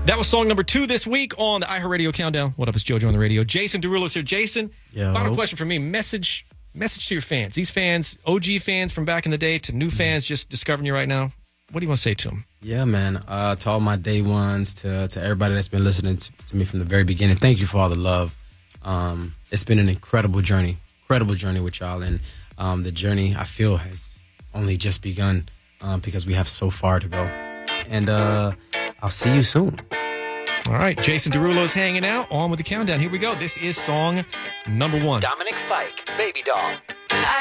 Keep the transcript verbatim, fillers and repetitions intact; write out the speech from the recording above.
That was song number two this week on the iHeartRadio Countdown. What up, it's JoJo on the radio. Jason Derulo's here. Jason, Yo. Final question for me. Message message to your fans. These fans, O G fans from back in the day to new fans just discovering you right now. What do you want to say to them? Yeah, man. Uh, to all my day ones, to to everybody that's been listening to, to me from the very beginning, thank you for all the love. Um, it's been an incredible journey, incredible journey with y'all. And um, the journey, I feel, has only just begun um, because we have so far to go. And uh, I'll see you soon. All right, Jason Derulo's hanging out. On with the countdown. Here we go. This is song number one. Dominic Fike, Baby Doll.